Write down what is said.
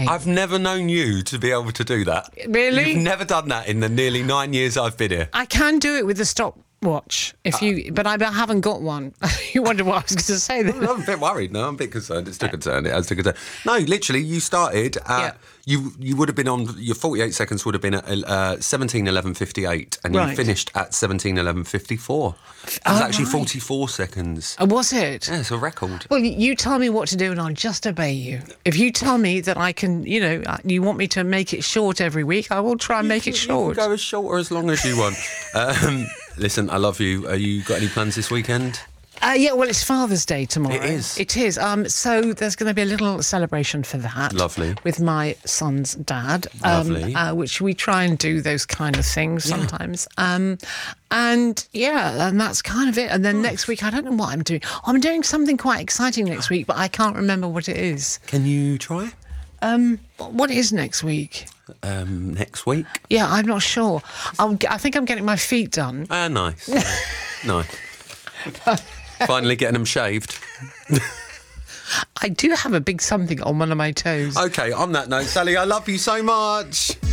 I've never known you to be able to do that. Really? You've never done that in the nearly 9 years I've been here. I can do it with the stopwatch, but I haven't got one. You wonder what I was going to say then. I'm a bit worried. No, I'm a bit concerned. It's too concerned. It has to concern. No, literally, you started at... You would have been on... Your 48 seconds would have been at 17:11:58, and you finished at 17:11:54. It was actually 44 seconds. Was it? Yeah, it's a record. Well, you tell me what to do and I'll just obey you. If you tell me that I can, you want me to make it short every week, I will try and make it short. You can go as short or as long as you want. Listen, I love you. You got any plans this weekend? Well, it's Father's Day tomorrow. It is. It is. So there's going to be a little celebration for that. Lovely. With my son's dad. Lovely. Which we try and do those kind of things sometimes. And that's kind of it. And then next week, I don't know what I'm doing. I'm doing something quite exciting next week, but I can't remember what it is. Can you try? What is next week? Next week? Yeah, I'm not sure. I think I'm getting my feet done. Nice. Nice. Finally getting them shaved. I do have a big something on one of my toes. Okay, on that note, Sally, I love you so much.